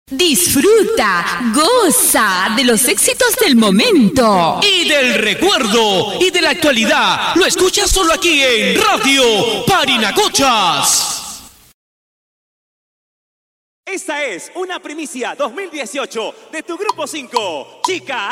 Disfruta, goza de los éxitos del momento y del recuerdo y de la actualidad. Lo escuchas solo aquí en Radio Parinacochas. Esta es una primicia 2018 de tu Grupo 5, Chica.